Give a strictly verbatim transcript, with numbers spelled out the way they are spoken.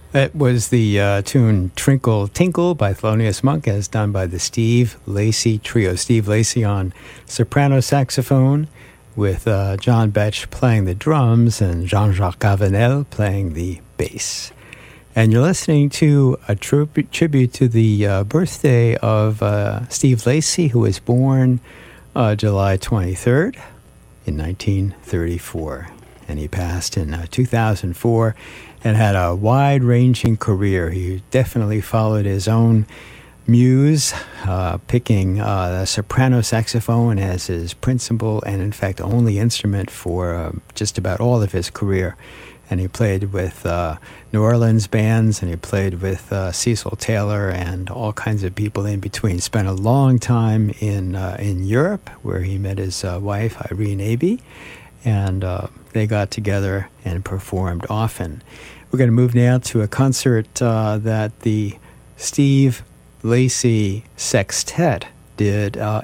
That was the uh, tune Trinkle Tinkle by Thelonious Monk, as done by the Steve Lacy Trio. Steve Lacy on soprano saxophone, with uh, John Betch playing the drums and Jean-Jacques Avenel playing the bass. And you're listening to a tri- tribute to the uh, birthday of uh, Steve Lacy, who was born uh, July twenty-third in nineteen thirty-four. And he passed in uh, two thousand four. And had a wide-ranging career. He definitely followed his own muse, uh, picking uh, the soprano saxophone as his principal and, in fact, only instrument for uh, just about all of his career. And he played with uh, New Orleans bands, and he played with uh, Cecil Taylor and all kinds of people in between. Spent a long time in uh, in Europe, where he met his uh, wife, Irene Abbey, and uh, they got together and performed often. We're going to move now to a concert uh, that the Steve Lacy Sextet did uh,